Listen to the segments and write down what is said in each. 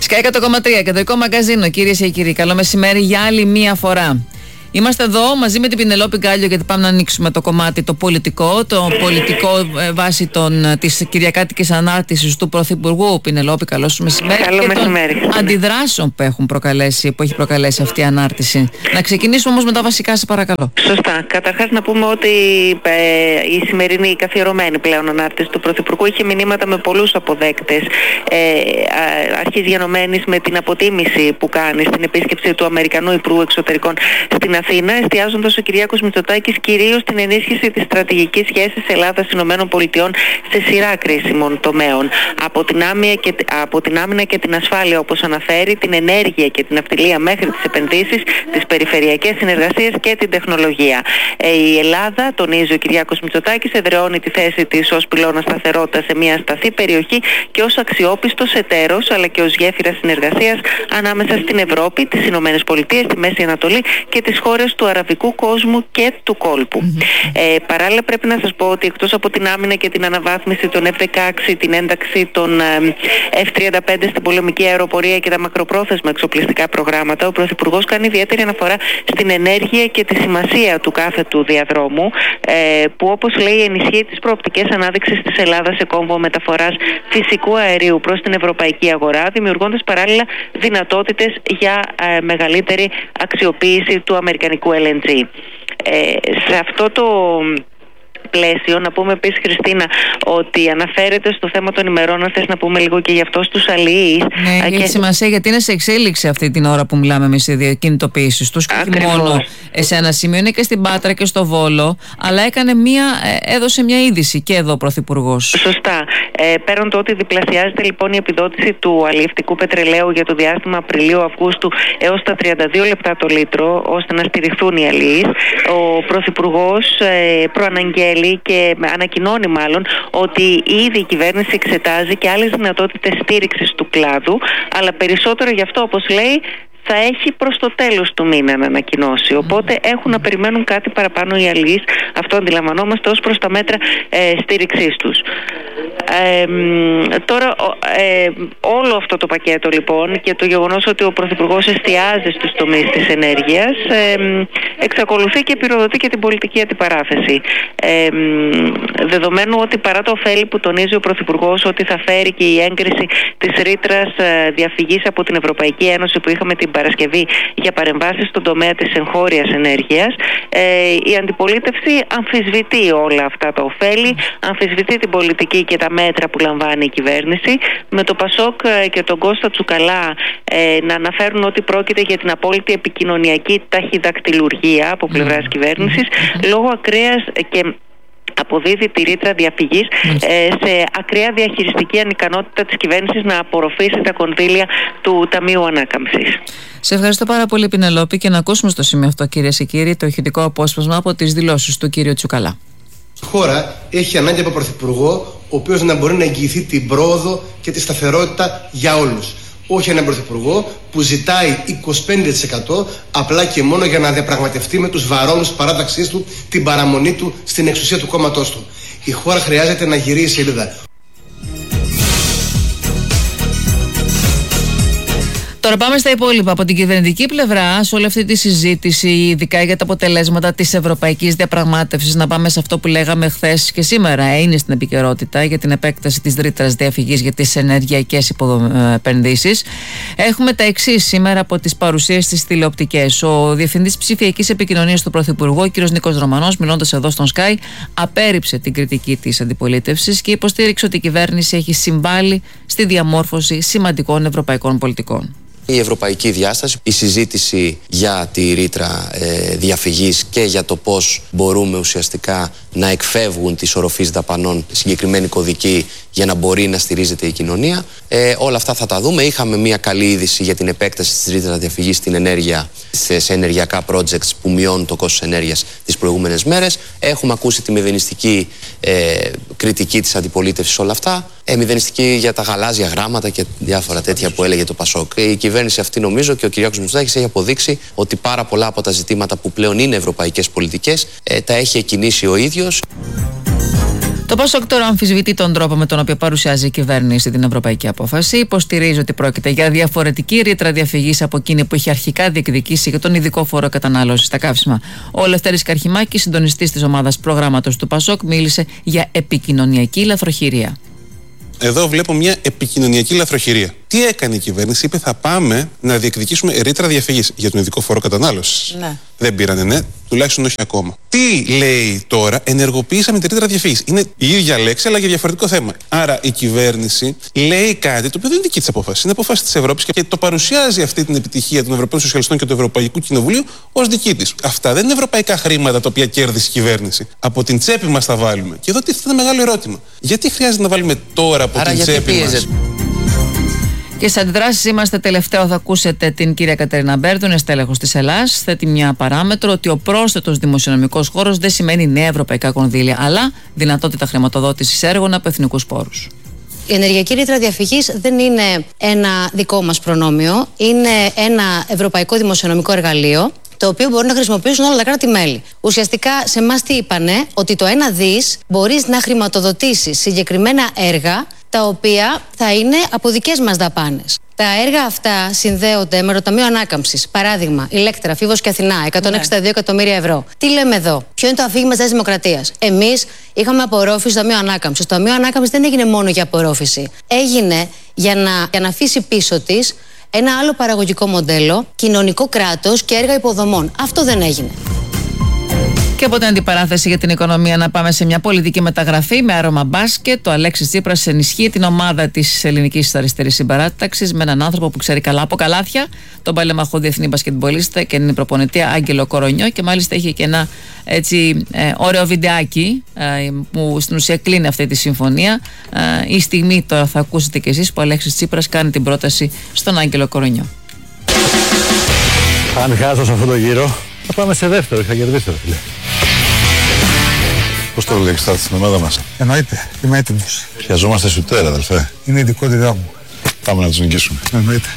Sky 100,3, κεντρικό μαγκαζίνο, κυρίες και κύριοι. Καλό μεσημέρι για άλλη μία φορά. Είμαστε εδώ μαζί με την Πινελόπη Γκάλιο, γιατί πάμε να ανοίξουμε το κομμάτι το πολιτικό βάσει της κυριακάτικης ανάρτησης του Πρωθυπουργού. Πινελόπη, καλό σου μεσημέρι. Καλό μεσημέρι. Των αντιδράσεων που έχει προκαλέσει αυτή η ανάρτηση. Να ξεκινήσουμε όμως με τα βασικά, σε παρακαλώ. Σωστά. Καταρχάς να πούμε ότι η σημερινή, η καθιερωμένη πλέον ανάρτηση του Πρωθυπουργού είχε μηνύματα με πολλούς αποδέκτες. Αρχής γενομένης με την αποτίμηση που κάνει στην επίσκεψη του Αμερικανού Υπουργού Εξωτερικών στην Αθήνα, εστιάζοντας ο Κυριάκος Μητσοτάκης κυρίως στην ενίσχυση της στρατηγικής σχέσης Ελλάδα-ΗΠΑ σε σειρά κρίσιμων τομέων. Από την άμυνα και την ασφάλεια, όπως αναφέρει, την ενέργεια και την ναυτιλία μέχρι τις επενδύσεις, τις περιφερειακές συνεργασίες και την τεχνολογία. Η Ελλάδα, τονίζει ο Κυριάκος Μητσοτάκης, εδραιώνει τη θέση της ως πυλώνα σταθερότητας σε μια ασταθή περιοχή και ως αξιόπιστος εταίρος, αλλά και ως γέφυρα συνεργασίας ανάμεσα στην Ευρώπη, τις Ηνωμένες Πολιτείες, τη Μέση Ανατολή και τις χώρες του αραβικού κόσμου και του κόλπου. Παράλληλα, πρέπει να σας πω ότι εκτός από την άμυνα και την αναβάθμιση των F-16, την ένταξη των F-35 στην πολεμική αεροπορία και τα μακροπρόθεσμα εξοπλιστικά προγράμματα, ο Πρωθυπουργός κάνει ιδιαίτερη αναφορά στην ενέργεια και τη σημασία του κάθετου διαδρόμου, που, όπως λέει, ενισχύει τις προοπτικές ανάδειξης της Ελλάδας σε κόμβο μεταφοράς φυσικού αερίου προς την ευρωπαϊκή αγορά, δημιουργώντας παράλληλα δυνατότητες για μεγαλύτερη αξιοποίηση του αμερικανικού LNG. Σε αυτό το πλαίσιο, να πούμε επίσης, Χριστίνα, ότι αναφέρεται στο θέμα των ημερών, αν θες να πούμε λίγο και γι' αυτό, στους αλληλείς. Ναι, έχει σημασία, γιατί είναι σε εξέλιξη αυτή την ώρα που μιλάμε εμείς, οι κινητοποιήσεις τους, και όχι μόνο σε ένα σημείο, είναι και στην Πάτρα και στο Βόλο, αλλά έδωσε μια είδηση και εδώ ο Πρωθυπουργός. Σωστά. Πέραν το ότι διπλασιάζεται λοιπόν η επιδότηση του αλλιευτικού πετρελαίου για το διάστημα Απριλίου-Αυγούστου έως τα 32 λεπτά το λίτρο, ώστε να στηριχθούν οι αλληλείς, ο Πρωθυπουργός προαναγγέλει και ανακοινώνει μάλλον ότι ήδη η κυβέρνηση εξετάζει και άλλες δυνατότητες στήριξης του κλάδου, αλλά περισσότερο γι' αυτό, όπως λέει, θα έχει προς το τέλος του μήνα να ανακοινώσει. Οπότε έχουν να περιμένουν κάτι παραπάνω οι αλληλείς. Αυτό αντιλαμβανόμαστε ως προς τα μέτρα στήριξής τους. Τώρα όλο αυτό το πακέτο λοιπόν και το γεγονός ότι ο Πρωθυπουργός εστιάζει στους τομείς της ενέργειας εξακολουθεί και πυροδοτεί και την πολιτική αντιπαράθεση. Δεδομένου ότι παρά το ωφέλη που τονίζει ο Πρωθυπουργός ότι θα φέρει και η έγκριση της ρήτρας διαφυγής από την Ευρωπαϊκή Ένωση που είχαμε την Παρασκευή για παρεμβάσεις στον τομέα της εγχώριας ενέργειας, η αντιπολίτευση αμφισβητεί όλα αυτά τα ωφέλη, αμφισβητεί την πολιτική και τα μέτρα που λαμβάνει η κυβέρνηση, με το Πασόκ και τον Κώστα Τσουκαλά να αναφέρουν ότι πρόκειται για την απόλυτη επικοινωνιακή ταχυδακτηλουργία από πλευράς κυβέρνησης, λόγω ακραίας και αποδίδει τη ρήτρα διαφυγής σε ακραία διαχειριστική ανικανότητα της κυβέρνησης να απορροφήσει τα κονδύλια του Ταμείου Ανάκαμψης. Σε ευχαριστώ πάρα πολύ, Πινελόπη, και να ακούσουμε στο σημείο αυτό, κυρίες και κύριοι, το ηχητικό απόσπασμα από τις δηλώσεις του κύριου Τσουκαλά. Η χώρα έχει ανάγκη από πρωθυπουργό ο οποίος να μπορεί να εγγυηθεί την πρόοδο και τη σταθερότητα για όλους. Όχι έναν πρωθυπουργό που ζητάει 25% απλά και μόνο για να διαπραγματευτεί με τους βαρώνους παράταξής του την παραμονή του στην εξουσία του κόμματός του. Η χώρα χρειάζεται να γυρίσει σελίδα. Τώρα πάμε στα υπόλοιπα. Από την κυβερνητική πλευρά, σε όλη αυτή τη συζήτηση, ειδικά για τα αποτελέσματα της ευρωπαϊκής διαπραγμάτευσης, να πάμε σε αυτό που λέγαμε χθες και σήμερα, είναι στην επικαιρότητα, για την επέκταση της ρήτρας διαφυγής για τις ενεργειακές επενδύσεις. Έχουμε τα εξής σήμερα από τις παρουσίες στις τηλεοπτικές. Ο Διευθυντής Ψηφιακής Επικοινωνίας του Πρωθυπουργού, ο κ. Νίκος Ρωμανός, μιλώντας εδώ στον Sky, απέρριψε την κριτική της αντιπολίτευσης και υποστήριξε ότι η κυβέρνηση έχει συμβάλει στη διαμόρφωση σημαντικών ευρωπαϊκών πολιτικών. Η ευρωπαϊκή διάσταση, η συζήτηση για τη ρήτρα διαφυγής και για το πώς μπορούμε ουσιαστικά να εκφεύγουν τις οροφείς δαπανών συγκεκριμένη κωδική για να μπορεί να στηρίζεται η κοινωνία. Όλα αυτά θα τα δούμε. Είχαμε μια καλή είδηση για την επέκταση της ρήτρας διαφυγής στην ενέργεια, σε ενεργειακά projects που μειώνουν το κόστος ενέργειας τις προηγούμενες μέρες. Έχουμε ακούσει τη μηδενιστική κριτική της αντιπολίτευσης όλα αυτά. Μηδενιστική για τα γαλάζια γράμματα και διάφορα τέτοια που έλεγε το Πασόκ. Η κυβέρνηση αυτή, νομίζω, και ο Κυριάκος Μητσοτάκης έχει αποδείξει ότι πάρα πολλά από τα ζητήματα που πλέον είναι ευρωπαϊκές πολιτικές τα έχει εκκινήσει ο ίδιος. Το ΠΑΣΟΚ τώρα αμφισβητεί τον τρόπο με τον οποίο παρουσιάζει η κυβέρνηση την ευρωπαϊκή απόφαση. Υποστηρίζει ότι πρόκειται για διαφορετική ρήτρα διαφυγής από εκείνη που είχε αρχικά διεκδικήσει για τον ειδικό φόρο κατανάλωσης στα καύσιμα. Ο Λευτέρης Καρχημάκης, συντονιστής της ομάδας προγράμματος του ΠΑΣΟΚ, μίλησε για επικοινωνιακή λαθροχειρία. Εδώ βλέπω μια επικοινωνιακή λαθροχειρία. Τι έκανε η κυβέρνηση? Είπε θα πάμε να διεκδικήσουμε ρήτρα διαφυγής για τον ειδικό φόρο κατανάλωσης. Ναι. Δεν πήρανε, ναι, τουλάχιστον όχι ακόμα. Τι λέει τώρα? Ενεργοποιήσαμε τη ρήτρα διαφυγής. Είναι η ίδια λέξη, αλλά για διαφορετικό θέμα. Άρα η κυβέρνηση λέει κάτι το οποίο δεν είναι δική της απόφαση. Είναι απόφαση της Ευρώπης και το παρουσιάζει αυτή την επιτυχία των Ευρωπαίων Σοσιαλιστών και του Ευρωπαϊκού Κοινοβουλίου ως δική της. Αυτά δεν είναι ευρωπαϊκά χρήματα τα οποία κέρδισε η κυβέρνηση. Από την τσέπη μας τα βάλουμε. Και εδώ τίθεται ένα μεγάλο ερώτημα. Γιατί χρειάζεται να βάλουμε τώρα από την τσέπη μας? Και σε αντιδράσεις είμαστε. Τελευταίο θα ακούσετε την κυρία Κατερίνα Μπέρτου, είναι στέλεχος της Ελλάς. Θέτει μια παράμετρο ότι ο πρόσθετος δημοσιονομικός χώρος δεν σημαίνει νέα ευρωπαϊκά κονδύλια, αλλά δυνατότητα χρηματοδότησης έργων από εθνικούς πόρους. Η ενεργειακή ρήτρα διαφυγής δεν είναι ένα δικό μας προνόμιο, είναι ένα ευρωπαϊκό δημοσιονομικό εργαλείο, το οποίο μπορούν να χρησιμοποιήσουν όλα τα κράτη-μέλη. Ουσιαστικά σε εμάς τι είπανε? Ότι το 1 δις μπορείς να χρηματοδοτήσεις συγκεκριμένα έργα τα οποία θα είναι από δικές μας δαπάνες. Τα έργα αυτά συνδέονται με το Ταμείο Ανάκαμψης. Παράδειγμα, Ηλέκτρα, Φίβος και Αθηνά, 162 εκατομμύρια ευρώ. Τι λέμε εδώ? Ποιο είναι το αφήγημα της Νέας Δημοκρατίας? Εμείς είχαμε απορρόφηση στο Ταμείο Ανάκαμψης. Το Ταμείο Ανάκαμψης δεν έγινε μόνο για απορρόφηση. Έγινε για να αφήσει πίσω της ένα άλλο παραγωγικό μοντέλο, κοινωνικό κράτος και έργα υποδομών. Αυτό δεν έγινε. Και από την αντιπαράθεση για την οικονομία να πάμε σε μια πολιτική μεταγραφή με άρωμα μπάσκετ. Ο Αλέξης Τσίπρας ενισχύει την ομάδα της Ελληνικής Αριστερής Συμπαράταξης με έναν άνθρωπο που ξέρει καλά από καλάθια, τον παλέμαχο διεθνή μπασκετμπολίστα και είναι προπονητή Άγγελο Κορονιό, και μάλιστα είχε και ένα έτσι ωραίο βιντεάκι που στην ουσία κλείνει αυτή τη συμφωνία. Η στιγμή τώρα θα ακούσετε κι εσείς που ο Αλέξης Τσίπρας κάνει την πρόταση στον Άγγελο Κορονιό. Αν χάσω σε αυτό το γύρο, θα πάμε σε δεύτερο, θα κερδίσω, φίλε. Πώς το λέξεις, θα έρθει στην ομάδα μας? Εννοείται, είμαι έτοιμος. Χρειαζόμαστε σουτέρα, αδελφέ. Είναι η ειδικότητά μου. Πάμε να τους νικήσουμε. Εννοείται.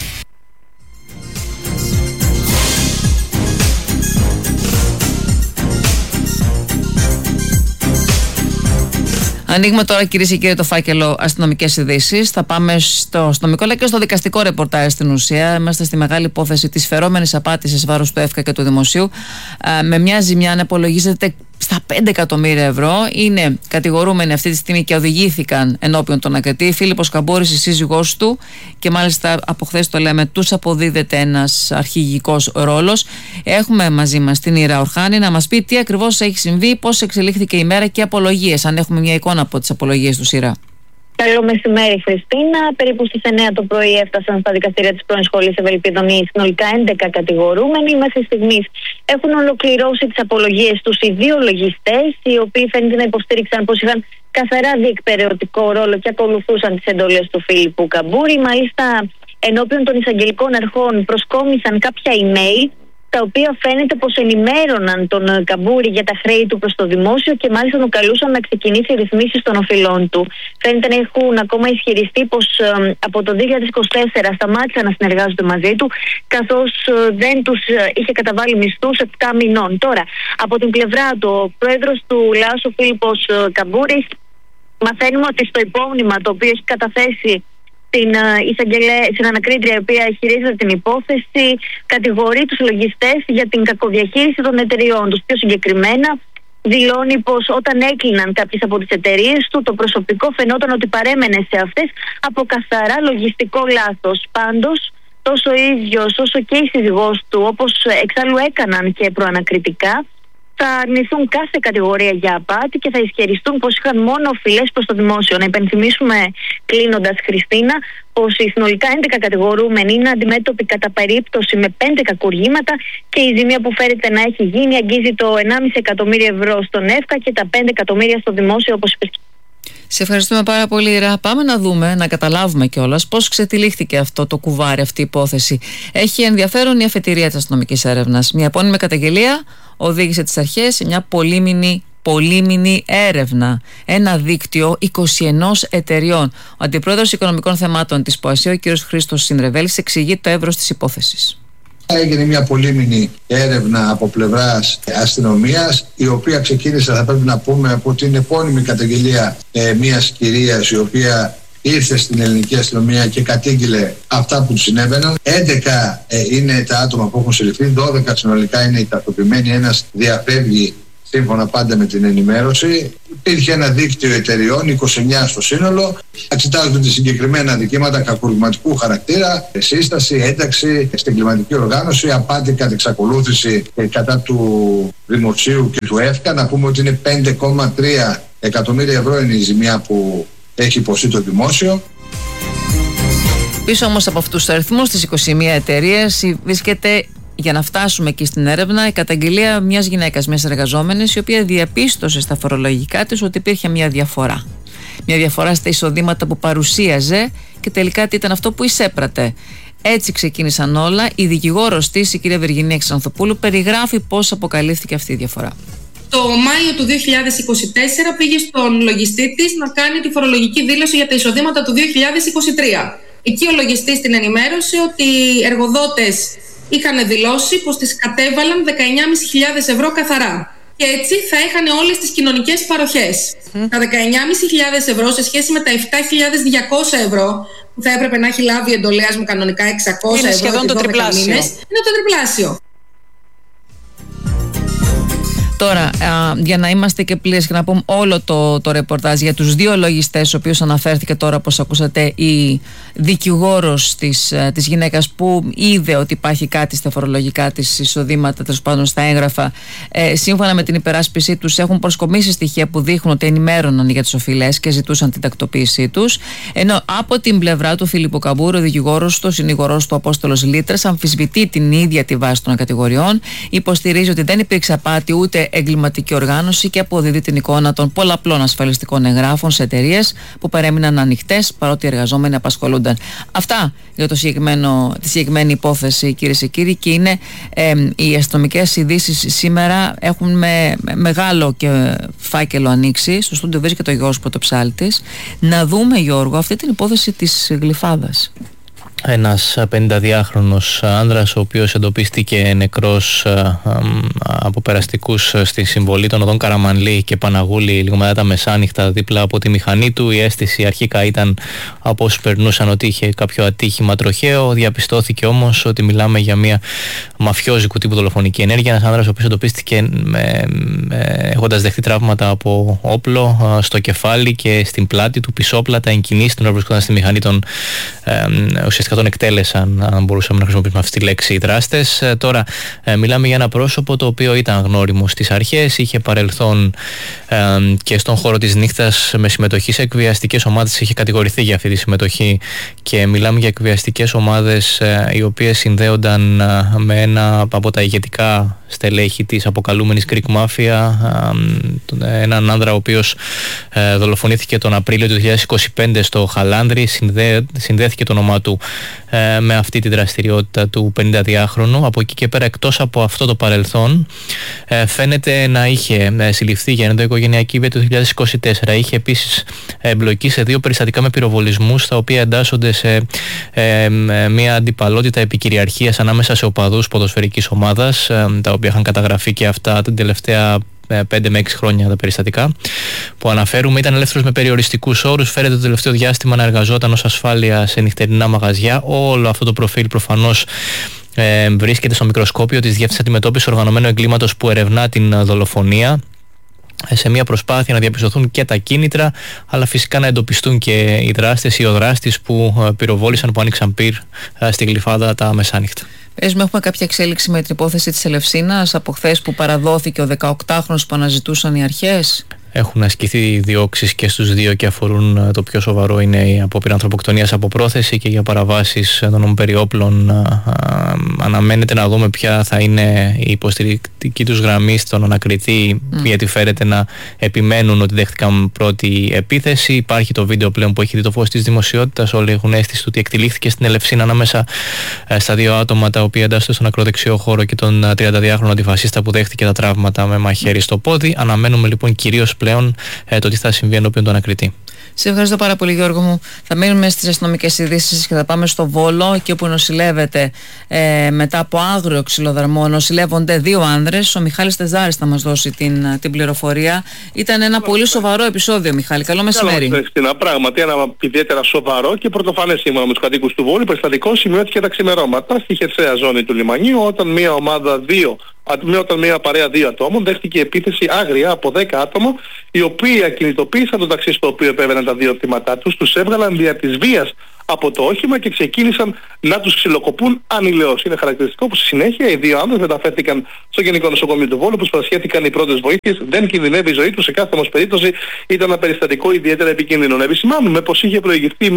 Ανοίγουμε τώρα, κυρίες και κύριοι, το φάκελο αστυνομικές ειδήσεις. Θα πάμε στο αστυνομικό αλλά και στο δικαστικό ρεπορτάζ στην ουσία. Είμαστε στη μεγάλη υπόθεση της φερόμενης απάτης εις βάρος του ΕΦΚΑ και του Δημοσίου. Με μια ζημιά να υπολογίζεται στα 5 εκατομμύρια ευρώ. Είναι κατηγορούμενοι αυτή τη στιγμή και οδηγήθηκαν ενώπιον των ΑΚΤ. Φίλιππος Καμπούρης, η σύζυγός του, και μάλιστα από χθες το λέμε, τους αποδίδεται ένας αρχηγικός ρόλος. Έχουμε μαζί μας την Ήρα Ορχάνη να μας πει τι ακριβώς έχει συμβεί, πώς εξελίχθηκε η μέρα και απολογίες, αν έχουμε μια εικόνα από τις απολογίες του, Ήρα. Καλό μεσημέρι, Χριστίνα. Περίπου στις 9 το πρωί έφτασαν στα δικαστήρια της πρώην σχολής Ευελπίδων οι συνολικά 11 κατηγορούμενοι. Μέχρι στιγμής έχουν ολοκληρώσει τις απολογίες τους οι δύο λογιστές, οι οποίοι φαίνεται να υποστήριξαν πως είχαν καθαρά διεκπεραιωτικό ρόλο και ακολουθούσαν τις εντολές του Φίλιππου Καμπούρη. Μάλιστα, ενώπιον των εισαγγελικών αρχών προσκόμισαν κάποια email, τα οποία φαίνεται πως ενημέρωναν τον Καμπούρη για τα χρέη του προς το δημόσιο και μάλιστα τον καλούσαν να ξεκινήσει ρυθμίσεις των οφειλών του. Φαίνεται να έχουν ακόμα ισχυριστεί πως από το 2024 σταμάτησαν να συνεργάζονται μαζί του, καθώς δεν τους είχε καταβάλει μισθούς 7 μηνών. Τώρα, από την πλευρά του, ο πρόεδρος του ΛΑΣ, ο Φίλιππος Καμπούρης, μαθαίνουμε ότι στο υπόμνημα το οποίο έχει καταθέσει στην ανακρίτρια η οποία χειρίζεται την υπόθεση, κατηγορεί τους λογιστές για την κακοδιαχείριση των εταιριών τους. Πιο συγκεκριμένα, δηλώνει πως όταν έκλειναν κάποιες από τις εταιρείες του, το προσωπικό φαινόταν ότι παρέμενε σε αυτές από καθαρά λογιστικό λάθος. Πάντως, τόσο ο ίδιος όσο και η σύζυγός του, όπως εξάλλου έκαναν και προανακριτικά, θα αρνηθούν κάθε κατηγορία για απάτη και θα ισχυριστούν πως είχαν μόνο οφειλές προς το δημόσιο. Να υπενθυμίσουμε, κλείνοντας, Χριστίνα, πως οι συνολικά 11 κατηγορούμενοι είναι αντιμέτωποι κατά περίπτωση με 5 κακουργήματα και η ζημία που φέρεται να έχει γίνει αγγίζει το 1,5 εκατομμύριο ευρώ στον ΕΦΚΑ και τα 5 εκατομμύρια στο δημόσιο, όπως είπες. Σε ευχαριστούμε πάρα πολύ, Ρα. Πάμε να δούμε, να καταλάβουμε κιόλας πώς ξετυλίχθηκε αυτό το κουβάρι, αυτή η υπόθεση. Έχει ενδιαφέρον η αφετηρία της αστυνομικής έρευνας. Μια επώνυμη καταγγελία οδήγησε τις αρχές σε μια πολύμηνη έρευνα. Ένα δίκτυο 21 εταιριών. Ο Αντιπρόεδρος Οικονομικών Θεμάτων της ΠΟΑΣΥ, ο κ. Χρήστος Συνδρεβέλης, εξηγεί το εύρος της υπόθεσης. Έγινε μια πολύμηνη έρευνα από πλευράς αστυνομίας, η οποία ξεκίνησε, θα πρέπει να πούμε, από την επώνυμη καταγγελία μιας κυρίας η οποία ήρθε στην ελληνική αστυνομία και κατήγγειλε αυτά που του συνέβαιναν. 11 είναι τα άτομα που έχουν συλληφθεί, 12 συνολικά είναι οι ταυτοποιημένοι, ένας διαφεύγει σύμφωνα πάντα με την ενημέρωση. Υπήρχε ένα δίκτυο εταιριών, 29 στο σύνολο. Εξετάζονται τις συγκεκριμένα δικήματα κακουργηματικού χαρακτήρα, σύσταση, ένταξη στην κλιματική οργάνωση, απάτη κατά εξακολούθηση κατά του Δημοσίου και του ΕΦΚΑ. Να πούμε ότι είναι 5,3 εκατομμύρια ευρώ είναι η ζημιά που έχει υποστεί το δημόσιο. Πίσω όμως από αυτούς τους αριθμούς, τις 21 εταιρείες, βρίσκεται, για να φτάσουμε εκεί στην έρευνα, η καταγγελία μιας γυναίκας, μιας εργαζόμενης, η οποία διαπίστωσε στα φορολογικά της ότι υπήρχε μια διαφορά. Μια διαφορά στα εισοδήματα που παρουσίαζε και τελικά τι ήταν αυτό που εισέπρατε. Έτσι ξεκίνησαν όλα. Η δικηγόρος της, η κυρία Βεργινία Ξανθοπούλου, περιγράφει πώς αποκαλύφθηκε αυτή η διαφορά. Το Μάιο του 2024 πήγε στον λογιστή της να κάνει τη φορολογική δήλωση για τα εισοδήματα του 2023. Εκεί ο λογιστής την ενημέρωσε ότι οι εργοδότες είχαν δηλώσει πως τις κατέβαλαν 19.500 ευρώ καθαρά. Και έτσι θα είχαν όλες τις κοινωνικές παροχές. Τα 19.500 ευρώ σε σχέση με τα 7.200 ευρώ που θα έπρεπε να έχει λάβει εντολέας μου κανονικά 600 είναι ευρώ σχεδόν και 12 το τριπλάσιο. μήνες, είναι το τριπλάσιο. Τώρα, για να είμαστε και πλήρες και να πούμε όλο το ρεπορτάζ για τους δύο λογιστές, ο οποίος αναφέρθηκε τώρα, όπως ακούσατε, η δικηγόρος της γυναίκας που είδε ότι υπάρχει κάτι στα φορολογικά της εισοδήματα, τέλος πάντων στα έγγραφα, σύμφωνα με την υπεράσπιση τους, έχουν προσκομίσει στοιχεία που δείχνουν ότι ενημέρωναν για τις οφειλές και ζητούσαν την τακτοποίησή τους. Ενώ από την πλευρά του Φίλιππου Καμπούρου, ο δικηγόρος του, ο συνηγορός του Απόστολος Λίτρας, αμφισβητεί την ίδια τη βάση των κατηγοριών, υποστηρίζει ότι δεν υπήρξε απάτη ούτε εγκληματική οργάνωση και αποδίδει την εικόνα των πολλαπλών ασφαλιστικών εγγράφων σε εταιρείες που παρέμειναν ανοιχτές παρότι οι εργαζόμενοι απασχολούνταν. Αυτά για τη συγκεκριμένη υπόθεση, κυρίες και κύριοι, και είναι οι αστυνομικές ειδήσεις σήμερα έχουν με μεγάλο και φάκελο ανοίξει. Στο στούντιο βρίσκεται ο Γιώργος Πρωτοψάλτης. Να δούμε, Γιώργο, αυτή την υπόθεση της Γλυφάδας. Ένας 52χρονος άνδρας, ο οποίος εντοπίστηκε νεκρός από περαστικούς στη συμβολή των οδών Καραμανλή και Παναγούλη λίγο μετά τα μεσάνυχτα δίπλα από τη μηχανή του. Η αίσθηση αρχικά ήταν από όσους περνούσαν ότι είχε κάποιο ατύχημα τροχαίο. Διαπιστώθηκε όμως ότι μιλάμε για μια μαφιόζικου τύπου δολοφονική ενέργεια. Ένας άνδρας ο οποίος εντοπίστηκε έχοντας δεχτεί τραύματα από όπλο στο κεφάλι και στην πλάτη του, πισόπλατα, εγκινήσει την ώρα που βρισκόταν στη μηχανή των ουσιαστικά τον εκτέλεσαν, αν μπορούσαμε να χρησιμοποιήσουμε αυτή τη λέξη, οι δράστες. Τώρα μιλάμε για ένα πρόσωπο το οποίο ήταν γνώριμο στις αρχές, είχε παρελθόν και στον χώρο της νύχτας με συμμετοχή σε εκβιαστικές ομάδες, είχε κατηγορηθεί για αυτή τη συμμετοχή και μιλάμε για εκβιαστικές ομάδες οι οποίες συνδέονταν με ένα από τα ηγετικά στελέχη της αποκαλούμενης Greek Mafia, έναν άνδρα ο οποίος δολοφονήθηκε τον Απρίλιο του 2025 στο Χαλάνδρι. Συνδέθηκε το όνομά του με αυτή τη δραστηριότητα του 52χρονου. Από εκεί και πέρα, εκτός από αυτό το παρελθόν, φαίνεται να είχε συλληφθεί για ενδοοικογενειακή βία το 2024. Είχε επίσης εμπλοκή σε 2 περιστατικά με πυροβολισμούς, τα οποία εντάσσονται σε μια αντιπαλότητα επικυριαρχίας ανάμεσα σε οπαδούς ποδοσφαιρικής ομάδας, τα οποία είχαν καταγραφεί και αυτά την τελευταία 5 με 6 χρόνια τα περιστατικά που αναφέρουμε. Ήταν ελεύθερος με περιοριστικούς όρους. Φέρεται το τελευταίο διάστημα να εργαζόταν ως ασφάλεια σε νυχτερινά μαγαζιά. Όλο αυτό το προφίλ προφανώς βρίσκεται στο μικροσκόπιο της Διεύθυνσης Αντιμετώπισης Οργανωμένου Εγκλήματος που ερευνά την δολοφονία, σε μια προσπάθεια να διαπιστωθούν και τα κίνητρα, αλλά φυσικά να εντοπιστούν και οι δράστες ή ο δράστης που πυροβόλησαν, που άνοιξαν πυρ στη Γλυφάδα τα μεσάνυχτα. Έχουμε κάποια εξέλιξη με την υπόθεση της Ελευσίνας από χθες που παραδόθηκε ο 18χρονος που αναζητούσαν οι αρχές? Έχουν ασκηθεί διώξεις και στους δύο και αφορούν, το πιο σοβαρό είναι η απόπειρα ανθρωποκτονίας από πρόθεση και για παραβάσεις των νόμων περί όπλων. Αναμένεται να δούμε ποια θα είναι η υποστηρικτική τους γραμμή στον ανακριτή, γιατί φέρεται να επιμένουν ότι δέχτηκαν πρώτη επίθεση. Υπάρχει το βίντεο πλέον που έχει δει το φως της δημοσιότητας. Όλοι έχουν αίσθηση ότι εκτελήχθηκε στην Ελευσίνα ανάμεσα στα 2 άτομα τα οποία εντάσσονται στον ακροδεξιό χώρο και τον 32χρονο αντιφασίστα που δέχτηκε τα τραύματα με μαχαίρι στο πόδι. Αναμένουμε λοιπόν κυρίως πλέον το τι θα συμβεί ενώπιον του ανακριτή. Σε ευχαριστώ πάρα πολύ, Γιώργο μου. Θα μείνουμε στις αστυνομικές ειδήσεις και θα πάμε στο Βόλο, εκεί όπου νοσηλεύεται μετά από άγριο ξυλοδαρμό. Νοσηλεύονται 2 άνδρες. Ο Μιχάλης Τεζάρης θα μας δώσει την πληροφορία. Ήταν ένα πολύ σοβαρό επεισόδιο, Μιχάλη. Καλό μεσημέρι. Πράγματι, ένα ιδιαίτερα σοβαρό και πρωτοφανές σύμφωνα με τους κατοίκους του Βόλου. Περιστατικό σημειώθηκε τα ξημερώματα στη χερσαία ζώνη του λιμανιού, όταν μια παρέα 2 ατόμων δέχτηκε επίθεση άγρια από 10 άτομα, οι οποίοι ακινητοποίησαν το ταξί στο οποίο επέβαιναν τα 2 θύματά τους έβγαλαν δια της βίας από το όχημα και ξεκίνησαν να τους ξυλοκοπούν ανηλαιώς. Είναι χαρακτηριστικό που στη συνέχεια οι 2 άνδρες μεταφέρθηκαν στο Γενικό Νοσοκομείο του Βόλου, που παρασχέθηκαν οι πρώτες βοήθειες. Δεν κινδυνεύει η ζωή τους, σε κάθε όμως περίπτωση ήταν ένα περιστατικό ιδιαίτερα επικίνδυνο. Να επισημάνουμε πως είχε προηγηθεί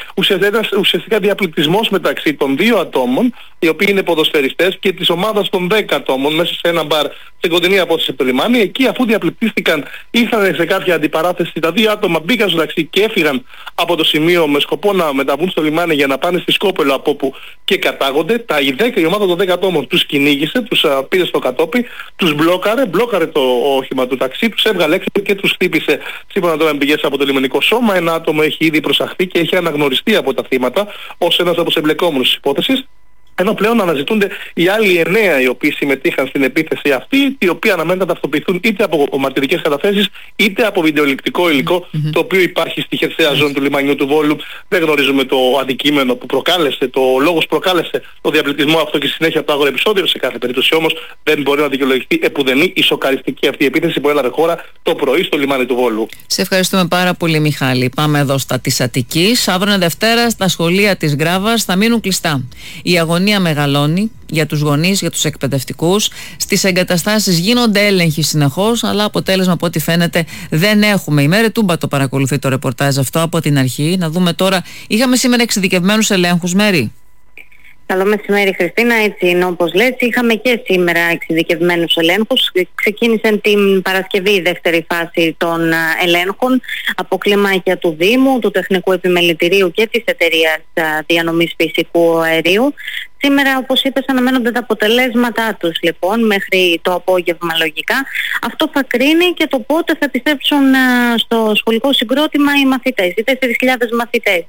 ουσιαστικά διαπληκτισμός μεταξύ των 2 ατόμων, οι οποίοι είναι ποδοσφαιριστές, και της ομάδας των 10 ατόμων μέσα σε ένα μπαρ στην κοντινή απόσταση από το λιμάνι. Εκεί, αφού διαπληκτίστηκαν, ήρθαν σε κάποια αντιπαράθεση. Τα 2 άτομα μπήκαν στο ταξί και έφυγαν από το σημείο με σκοπό να μεταβούν στο λιμάνι για να πάνε στη Σκόπελο, από όπου και κατάγονται. Η ομάδα των 10 ατόμων τους κυνήγησε, τους πήρε στο κατόπι, τους μπλόκαρε το όχημα του ταξί, τους έβγαλε έξω και τους χτύπησε. Σύμφωνα τώρα με πηγές από το λιμενικό σώμα, ένα άτομο έχει ήδη προσαχθεί και έχει αναγνωριστεί από τα θύματα ως ένας από τους εμπλεκόμενους της υπόθεσης. Ενώ πλέον αναζητούνται οι άλλοι 9 οι οποίοι συμμετείχαν στην επίθεση αυτή, οι οποίοι αναμένεται να ταυτοποιηθούν είτε από μαρτυρικές καταθέσεις είτε από βιντεοληπτικό υλικό, το οποίο υπάρχει στη χερσαία ζώνη του λιμανιού του Βόλου. Δεν γνωρίζουμε το αντικείμενο που προκάλεσε, το λόγος που προκάλεσε το διαπληκτισμό αυτό και στη συνέχεια το άγριο επεισόδιο. Σε κάθε περίπτωση όμως δεν μπορεί να δικαιολογηθεί επουδενή η σοκαριστική αυτή επίθεση που έλαβε χώρα το πρωί στο λιμάνι του Βόλου. Σε ευχαριστούμε πάρα πολύ, Μιχάλη. Πάμε εδώ στα της Αττικής. Αύριο Δευτέρα στα σχολεία της Γράβας θα μείνουν κλειστά. Η αγωνία μεγαλώνει για τους γονείς, για τους εκπαιδευτικούς. Στις εγκαταστάσεις γίνονται έλεγχοι συνεχώς, αλλά αποτέλεσμα από ό,τι φαίνεται δεν έχουμε. Η Μέρη Τούμπα το παρακολουθεί το ρεπορτάζ αυτό από την αρχή. Να δούμε τώρα. Είχαμε σήμερα εξειδικευμένους ελέγχους, Μέρη. Καλό μεσημέρι, Χριστίνα. Έτσι είναι όπως λες. Είχαμε και σήμερα εξειδικευμένους ελέγχους. Ξεκίνησε την Παρασκευή η δεύτερη φάση των ελέγχων από κλιμάκια του Δήμου, του Τεχνικού Επιμελητηρίου και της Εταιρείας Διανομής Φυσικού Αερίου. Σήμερα, όπως είπες, αναμένονται τα αποτελέσματά τους, λοιπόν, μέχρι το απόγευμα λογικά. Αυτό θα κρίνει και το πότε θα επιστρέψουν στο σχολικό συγκρότημα οι μαθητές, οι 4.000 μαθητές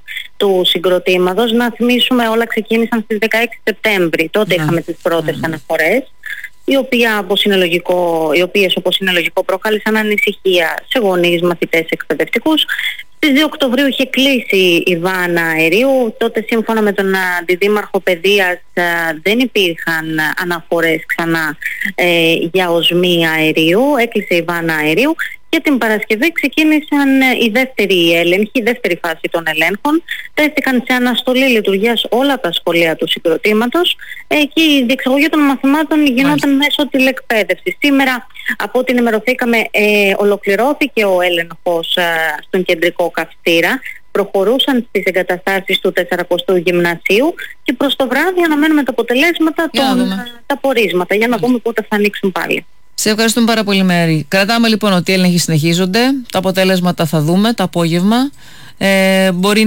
του συγκροτήματος. Να θυμίσουμε, όλα ξεκίνησαν στις 16 Σεπτέμβρη. Τότε είχαμε τις πρώτες αναφορές, οι οποίες όπως είναι λογικό προκάλεσαν ανησυχία σε γονείς, μαθητές, εκπαιδευτικούς. Στις 2 Οκτωβρίου είχε κλείσει η Βάνα Αερίου. Τότε, σύμφωνα με τον Αντιδήμαρχο Παιδείας, δεν υπήρχαν αναφορές ξανά για οσμή αερίου. Έκλεισε η Βάνα Αερίου και την Παρασκευή ξεκίνησαν οι δεύτεροι έλεγχοι, η δεύτερη φάση των ελέγχων. Τέστηκαν σε αναστολή λειτουργίας όλα τα σχολεία του συγκροτήματος και η διεξαγωγή των μαθημάτων γινόταν μέσω τηλεκπαίδευσης. Σήμερα, από ό,τι ενημερωθήκαμε, ολοκληρώθηκε ο έλεγχος στον κεντρικό καυστήρα. Προχωρούσαν στις εγκαταστάσεις του 400ου Γυμνασίου και προς το βράδυ αναμένουμε τα αποτελέσματα, τα πορίσματα, για να δούμε πότε θα ανοίξουν πάλι. Σε ευχαριστούμε πάρα πολύ, Μέρη. Κρατάμε λοιπόν ότι οι έλεγχοι συνεχίζονται. Τα αποτέλεσματα θα δούμε το απόγευμα. Μπορεί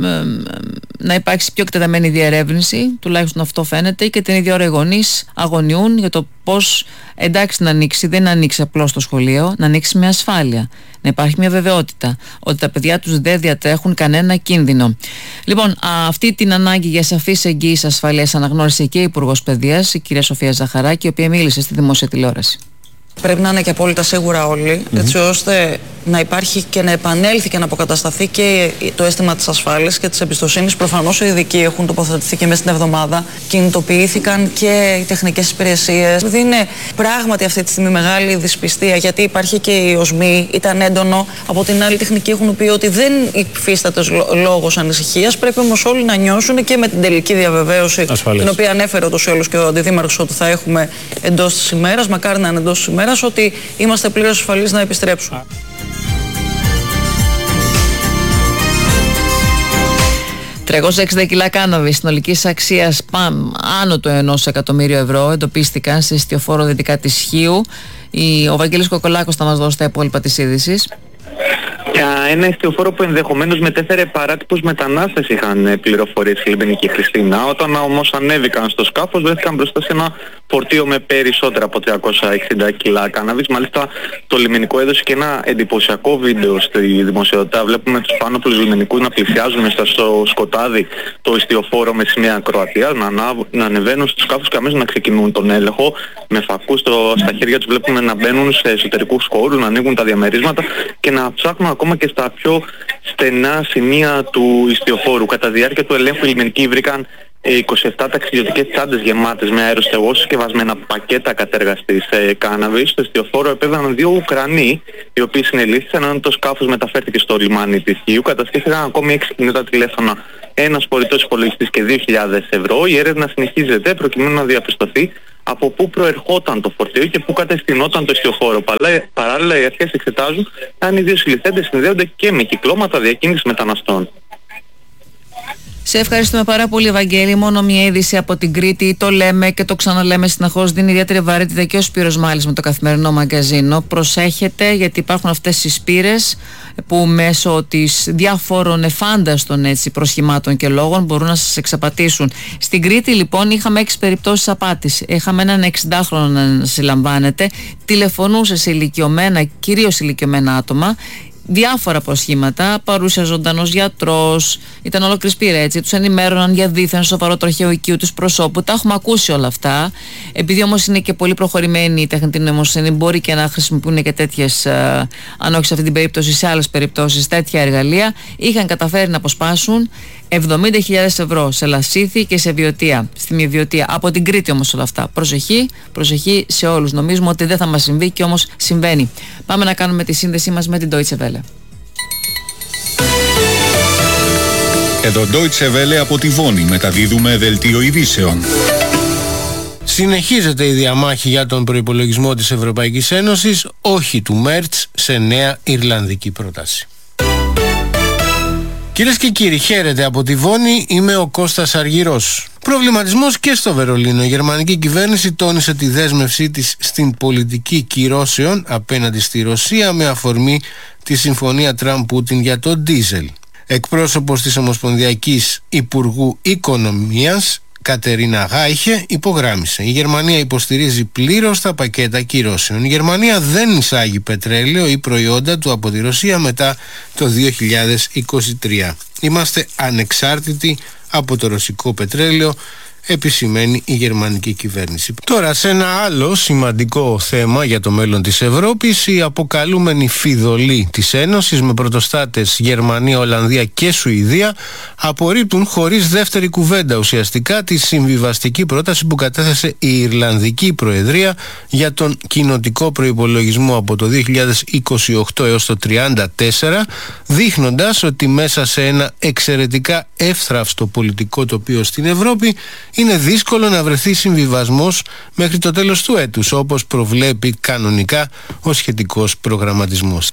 να υπάρξει πιο εκτεταμένη διερεύνηση, τουλάχιστον αυτό φαίνεται, και την ίδια ώρα οι γονείς αγωνιούν για το πώς, εντάξει, να ανοίξει, δεν να ανοίξει απλώς το σχολείο, να ανοίξει με ασφάλεια, να υπάρχει μια βεβαιότητα ότι τα παιδιά τους δεν διατρέχουν κανένα κίνδυνο. Λοιπόν, αυτή την ανάγκη για σαφείς εγγύης ασφαλείας αναγνώρισε και η Υπουργός Παιδείας, η κυρία Σοφία Ζαχαράκη, η οποία μίλησε στη δημόσια τηλεόραση. Πρέπει να είναι και απόλυτα σίγουρα όλοι, έτσι ώστε να υπάρχει και να επανέλθει και να αποκατασταθεί και το αίσθημα της ασφάλειας και της εμπιστοσύνης. Προφανώς οι ειδικοί έχουν τοποθετηθεί και μέσα στην εβδομάδα. Κινητοποιήθηκαν και οι τεχνικές υπηρεσίες. Δηλαδή είναι πράγματι αυτή τη στιγμή μεγάλη δυσπιστία, γιατί υπάρχει και η οσμή, ήταν έντονο. Από την άλλη, οι τεχνικοί έχουν πει ότι δεν υφίσταται λόγος ανησυχίας. Πρέπει όμως όλοι να νιώσουν, και με την τελική διαβεβαίωση, την οποία ανέφερε ούτως ή άλλως και ο Αντιδήμαρχος, ότι θα έχουμε εντός της ημέρας, μακάρι να είναι εντός της ημέρας, ότι είμαστε πλήρως ασφαλείς να επιστρέψουμε. 360 κιλά κάναβη συνολικής αξίας άνω του 1 εκατομμύριο ευρώ εντοπίστηκαν σε εστιοφόρο δυτικά της Χίου. Ο Βαγγέλης Κοκολάκος θα μας δώσει τα υπόλοιπα της είδησης. Για ένα ιστιοφόρο που ενδεχομένως μετέφερε παράτυπους μετανάστες, είχαν πληροφορίες η Λιμενική Χριστίνα. Όταν όμως ανέβηκαν στο σκάφος, βρέθηκαν μπροστά σε ένα φορτίο με περισσότερα από 360 κιλά κάναβης. Μάλιστα, το λιμενικό έδωσε και ένα εντυπωσιακό βίντεο στη δημοσιότητα. Βλέπουμε τους πάνωπλους λιμενικούς να πλησιάζουν μέσα στο σκοτάδι το ιστιοφόρο με σημαία Κροατίας, να ανεβαίνουν στο σκάφος και αμέσως να ξεκινούν τον έλεγχο. Με φακούς στα χέρια τους βλέπουμε να μπαίνουν σε εσωτερικούς χώρους, να ανοίγουν τα διαμερίσματα και να ψάχνουν ακόμα και στα πιο στενά σημεία του ιστιοφόρου. Κατά τη διάρκεια του ελέγχου οι λιμενικοί βρήκαν 27 ταξιδιωτικές τσάντες γεμάτες με αεροστεγώσεις και βασμένα πακέτα κατεργαστής κάναβης. Στο ιστιοφόρο επέβαιναν 2 Ουκρανοί, οι οποίοι συνελήφθησαν ενώ το σκάφος μεταφέρθηκε στο λιμάνι της Χίου. Κατασχέθηκαν ακόμη 6 κινητά τηλέφωνα, ένας φορητός υπολογιστής και 2.000 ευρώ. Η έρευνα συνεχίζεται προκειμένου να διαπιστωθεί από πού προερχόταν το φορτίο και πού κατευθυνόταν το ιστιοφόρο. Παράλληλα, οι αρχές εξετάζουν αν οι δύο συλληφθέντες συνδέονται και με κυκλώματα διακίνησης μεταναστών. Σε ευχαριστούμε πάρα πολύ, Ευαγγέλη. Μόνο μια είδηση από την Κρήτη. Το λέμε και το ξαναλέμε συνεχώς. Δίνει ιδιαίτερη βαρύτητα και ο Σπύρος μάλιστα με το καθημερινό μαγκαζίνο. Προσέχετε, γιατί υπάρχουν αυτές οι σπήρες που μέσω της διάφορων εφάνταστων προσχημάτων και λόγων μπορούν να σας εξαπατήσουν. Στην Κρήτη, λοιπόν, είχαμε 6 περιπτώσεις απάτης. Είχαμε έναν 60χρονο να συλλαμβάνεται. Τηλεφωνούσε σε ηλικιωμένα, κυρίως ηλικιωμένα άτομα. Διάφορα προσχήματα, παρούσε ζωντανός γιατρός, ήταν ολόκληρη σπήρα έτσι. Τους ενημέρωναν για δίθεν σοβαρό τροχαίο οικείου τους προσώπου. Τα έχουμε ακούσει όλα αυτά. Επειδή όμως είναι και πολύ προχωρημένη η τεχνητή νοημοσύνη, μπορεί και να χρησιμοποιούν και τέτοιες, αν όχι σε αυτή την περίπτωση, σε άλλες περιπτώσεις, τέτοια εργαλεία. Είχαν καταφέρει να αποσπάσουν 70.000 ευρώ σε Λασίθι και σε Βιωτία. Στη Βιωτία. Από την Κρήτη όμως όλα αυτά. Προσοχή σε όλους. Νομίζουμε ότι δεν θα μας συμβεί και όμως συμβαίνει. Πάμε να κάνουμε τη σύνδεσή μας με την Deutsche Welle. Εδώ Deutsche Welle από τη Βόνη μεταδίδουμε δελτίο ειδήσεων. Συνεχίζεται η διαμάχη για τον προϋπολογισμό της Ευρωπαϊκής Ένωσης, όχι του Μέρτς, σε νέα Ιρλανδική πρόταση. Κυρίες και κύριοι, χαίρετε από τη Βόνη, είμαι ο Κώστας Αργυρός. Προβληματισμός και στο Βερολίνο. Η γερμανική κυβέρνηση τόνισε τη δέσμευσή της στην πολιτική κυρώσεων απέναντι στη Ρωσία με αφορμή τη συμφωνία Τραμπ-Πούτιν για το ντίζελ. Εκπρόσωπος της Ομοσπονδιακής Υπουργού Οικονομίας, Κατερίνα Γάιχε, υπογράμμισε: η Γερμανία υποστηρίζει πλήρως τα πακέτα κυρώσεων. Η Γερμανία δεν εισάγει πετρέλαιο ή προϊόντα του από τη Ρωσία μετά το 2023. Είμαστε ανεξάρτητοι από το ρωσικό πετρέλαιο, επισημαίνει η γερμανική κυβέρνηση. Τώρα, σε ένα άλλο σημαντικό θέμα για το μέλλον της Ευρώπης, η αποκαλούμενη φιδωλή της Ένωσης με πρωτοστάτες Γερμανία, Ολλανδία και Σουηδία απορρίπτουν χωρίς δεύτερη κουβέντα ουσιαστικά τη συμβιβαστική πρόταση που κατέθεσε η Ιρλανδική Προεδρία για τον κοινοτικό προϋπολογισμό από το 2028 έως το 2034, δείχνοντας ότι μέσα σε ένα εξαιρετικά εύθραυστο πολιτικό τοπίο στην Ευρώπη είναι δύσκολο να βρεθεί συμβιβασμός μέχρι το τέλος του έτους, όπως προβλέπει κανονικά ο σχετικός προγραμματισμός.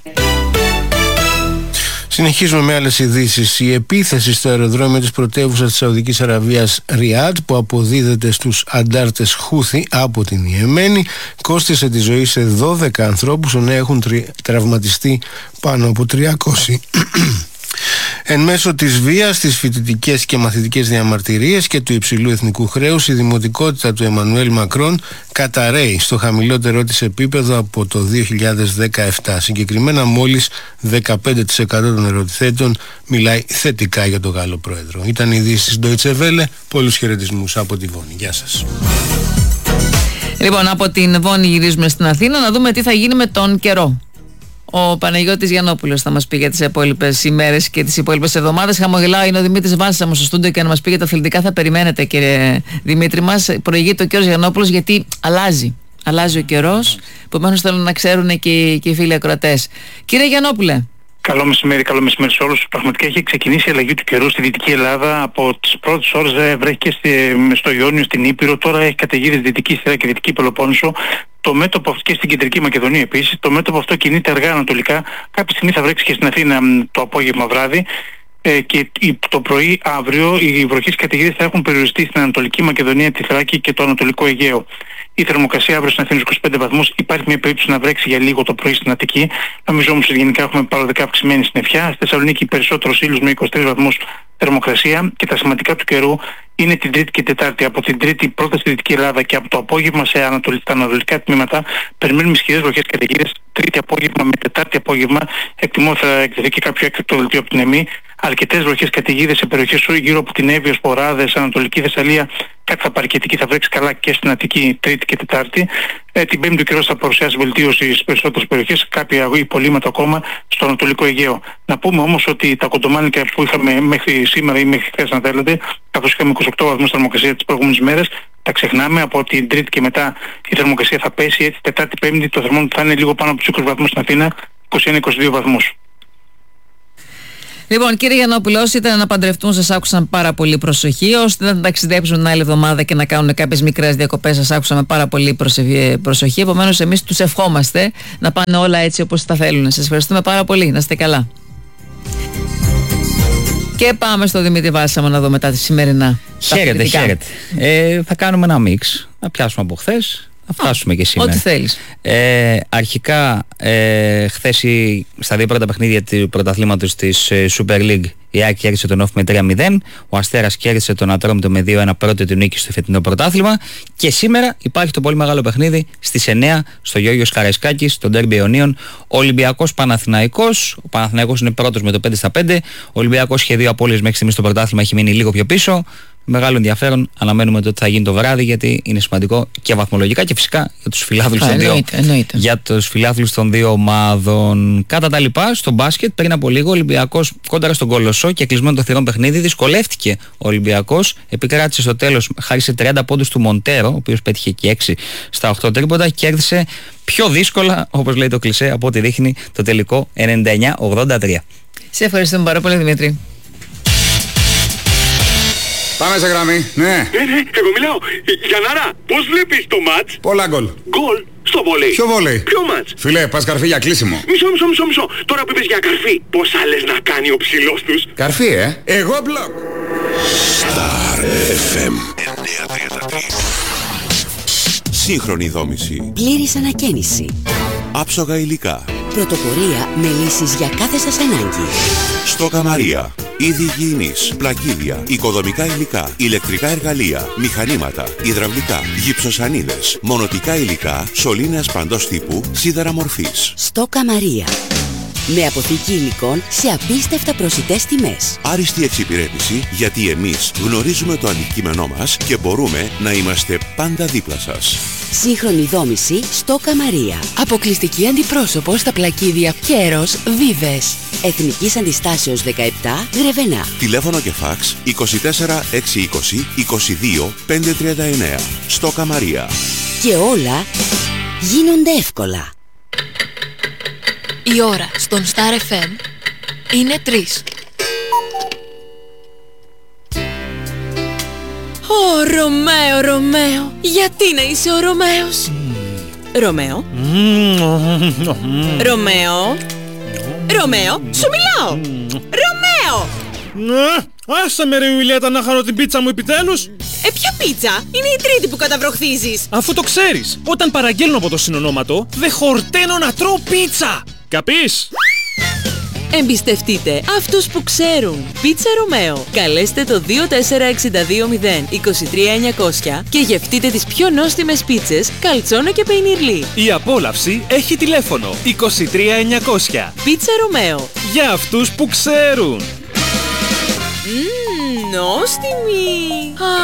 Συνεχίζουμε με άλλες ειδήσεις. Η επίθεση στο αεροδρόμιο της πρωτεύουσας της Σαουδικής Αραβίας Ριάντ, που αποδίδεται στους αντάρτες Χούθι από την Ιεμένη, κόστισε τη ζωή σε 12 ανθρώπους, ενώ έχουν τραυματιστεί πάνω από 300. Εν μέσω της βίας, τις φοιτητικές και μαθητικές διαμαρτυρίες και του υψηλού εθνικού χρέους, η δημοτικότητα του Εμμανουέλ Μακρόν καταρρέει στο χαμηλότερό της επίπεδο από το 2017. Συγκεκριμένα, μόλις 15% των ερωτηθέντων μιλάει θετικά για τον Γάλλο πρόεδρο. Ήταν η είδηση της Deutsche Welle. Πολλούς χαιρετισμούς από τη Βόνη. Γεια σας. Λοιπόν, από την Βόνη γυρίζουμε στην Αθήνα να δούμε τι θα γίνει με τον καιρό. Ο Παναγιώτης Γιαννόπουλος θα μας πει για τις υπόλοιπες ημέρες και τις υπόλοιπες εβδομάδες. Χαμογελάω, είναι ο Δημήτρης Βάνσης στο στούντιο και να μας πει για τα αθλητικά θα περιμένετε, κύριε Δημήτρη μας. Προηγείται ο κύριος Γιαννόπουλος γιατί αλλάζει ο καιρός, επομένως θέλουν να ξέρουν και οι φίλοι ακροατές. Κύριε Γιαννόπουλε. Καλό μεσημέρι σε όλους. Πραγματικά έχει ξεκινήσει η αλλαγή του καιρού στη Δυτική Ελλάδα. Από τις πρώτες ώρες βρέθηκε στο Ιόνιο, στην Ήπειρο. Τώρα έχει καταιγίδες Δυτική Στερά και Δυτική Πελοπόννησο. Το μέτωπο αυτό και στην Κεντρική Μακεδονία επίσης. Το μέτωπο αυτό κινείται αργά ανατολικά. Κάποια στιγμή θα βρέξει και στην Αθήνα το απόγευμα βράδυ. και το πρωί αύριο οι βροχές καταιγίδες θα έχουν περιοριστεί στην Ανατολική Μακεδονία, τη Θράκη και το Ανατολικό Αιγαίο. Η θερμοκρασία αύριο στην Αθήνα 25 βαθμούς. Υπάρχει μια περίπτωση να βρέξει για λίγο το πρωί στην Αττική. Νομίζω όμως ότι γενικά έχουμε παροδικά αυξημένη συννεφιά. Στη Θεσσαλονίκη περισσότερος ήλιος με 23 βαθμούς θερμοκρασία. Και τα σημαντικά του καιρού είναι την Τρίτη και Τετάρτη. Από την Τρίτη πρώτα στη Δυτική Ελλάδα και από το απόγευμα στα ανατολικά τμήματα περιμένουμε ισχυρές βροχές καταιγίδες. Τρίτη απόγευμα με Τετάρτη απόγευμα εκτιμώ θα εκδοθεί και κάποιο έκτακτο δελτίο από την ΕΜΗ. Αρκετές βροχές καταιγίδες σε περιοχές γύρω από την Εύβοια, Σποράδες, Ανατολική Θεσσαλία. Κάτι θα πάρει και Αττική, θα βρέξει καλά και στην Αττική Τρίτη και Τετάρτη. Την Πέμπτη ο καιρός θα παρουσιάσει βελτίωση στις περισσότερες περιοχές, κάποια υπολείμματα ακόμα στο Ανατολικό Αιγαίο. Να πούμε όμως ότι τα κοντομάνικα που είχαμε μέχρι σήμερα ή μέχρι χθες, αν θέλετε, καθώς είχαμε 28 βαθμούς θερμοκρασία τις προηγούμενες μέρες, τα ξεχνάμε. Από την Τρίτη και μετά η θερμοκρασία θα πέσει. Έτσι, Τετάρτη, Πέμπτη το θερμόμετρο θα είναι λίγο πάνω από τους 20 βαθμούς στην Αθήνα, 21-22 βαθμούς. Λοιπόν, κύριε Γιαννόπουλο, όσοι ήταν να παντρευτούν, σας άκουσαν πάρα πολύ προσοχή. Όσοι ήταν να ταξιδέψουν την άλλη εβδομάδα και να κάνουν κάποιες μικρές διακοπές, σας άκουσαν με πάρα πολύ προσοχή. Επομένως, εμείς τους ευχόμαστε να πάνε όλα έτσι όπως τα θέλουν. Σας ευχαριστούμε πάρα πολύ. Να είστε καλά. Και πάμε στο Δημήτρη Βάλσαμο να δω μετά τη σημερινά. Χαίρετε. Θα κάνουμε ένα μίξ. Να πιάσουμε από χθες. Θα φτάσουμε και σήμερα. Ό,τι θέλεις. Αρχικά, χθες στα δύο πρώτα παιχνίδια του πρωταθλήματος της Super League, η ΑΕΚ κέρδισε τον Όφη με 3-0, ο Αστέρας κέρδισε τον Ατρόμητο με 2-1, πρώτη του νίκη στο φετινό πρωτάθλημα. Και σήμερα υπάρχει το πολύ μεγάλο παιχνίδι στις 9 στο Γιώργος Καραϊσκάκης, στο Ντέρμπι Ιωνίων, Ολυμπιακός Παναθηναϊκός. Ο Παναθηναϊκός είναι πρώτος με το 5-5. Ο Ολυμπιακός είχε 2 απώλειες μέχρι στιγμής στο πρωτάθλημα, έχει μείνει λίγο πιο πίσω. Μεγάλο ενδιαφέρον, αναμένουμε το ότι θα γίνει το βράδυ, γιατί είναι σημαντικό και βαθμολογικά και φυσικά για τους φιλάθλους των δύο ομάδων. Κατά τα λοιπά, στο μπάσκετ, πριν από λίγο, ο Ολυμπιακός κόντρα στον Κολοσσό και κλεισμένο το θηρόν παιχνίδι, δυσκολεύτηκε ο Ολυμπιακός. Επικράτησε στο τέλος, χάρισε 30 πόντους του Μοντέρο, ο οποίος πέτυχε και 6 στα 8 τρίποτα, κέρδισε πιο δύσκολα, όπως λέει το κλισέ, από ό,τι δείχνει το τελικό 99-83. Σε ευχαριστούμε πάρα πολύ, Δημήτρη. Πάμε σε γραμμή, ναι. Εγώ μιλάω. Γιαννάρα, πώς βλέπεις το μάτς? Πολλά γκολ. Γκολ στο βολέι. Ποιο βολέι? Ποιο μάτς? Φίλε, πας καρφί για κλείσιμο. Μισό. Τώρα που είπες για καρφί, πόσα λες να κάνει ο ψηλός τους? Καρφί, Εγώ μπλοκ. Star FM 933. Σύγχρονη δόμηση. Πλήρης ανακαίνιση. Άψογα υλικά. Πρωτοπορία με λύσεις για κάθε σας ανάγκη. Στόκα Μαρία. Είδη υγιεινής, πλακίδια, οικοδομικά υλικά, ηλεκτρικά εργαλεία, μηχανήματα, υδραυλικά, γυψοσανίδες, μονοτικά υλικά, σωλήνες παντός τύπου, σίδερα μορφής. Στόκα Μαρία. Με αποθήκη υλικών σε απίστευτα προσιτές τιμές. Άριστη εξυπηρέτηση, γιατί εμείς γνωρίζουμε το αντικείμενό μας και μπορούμε να είμαστε πάντα δίπλα σας. Σύγχρονη δόμηση Στόκα Μαρία. Αποκλειστική αντιπρόσωπο στα πλακίδια Κέρος Βίβες. Εθνικής Αντιστάσεως 17 Γρεβενά. Τηλέφωνο και φάξ 24 620 22 539. Στόκα Μαρία. Και όλα γίνονται εύκολα. Η ώρα στον Star FM είναι 3. Ω, Ρωμαίο, γιατί να είσαι ο Ρωμαίος? Ρωμαίο, σου μιλάω! Ρωμαίο! Άσε με ρε Ιουλιέτα να χαρώ την πίτσα μου επιτέλους! Ποια πίτσα? Είναι η τρίτη που καταβροχθίζεις! Αφού το ξέρεις, όταν παραγγέλνω από το συνονόματο, δεν χορταίνω να τρώω πίτσα! Καπείς? Εμπιστευτείτε αυτούς που ξέρουν. Πίτσα Ρωμαίο. Καλέστε το 24620 23900 και γευτείτε τις πιο νόστιμες πίτσες καλτσόνο και πεϊνιρλί. Η απόλαυση έχει τηλέφωνο 23900. Πίτσα Ρωμαίο. Για αυτούς που ξέρουν. Νόστιμη.